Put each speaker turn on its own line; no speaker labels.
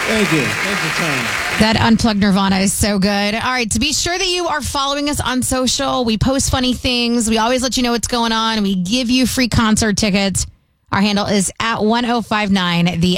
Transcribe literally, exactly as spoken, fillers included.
Thank you. Thanks for trying.
That Unplugged Nirvana is so good. All right, to be sure that you are following us on social, we post funny things. We always let you know what's going on. We give you free concert tickets. Our handle is at one oh five nine, the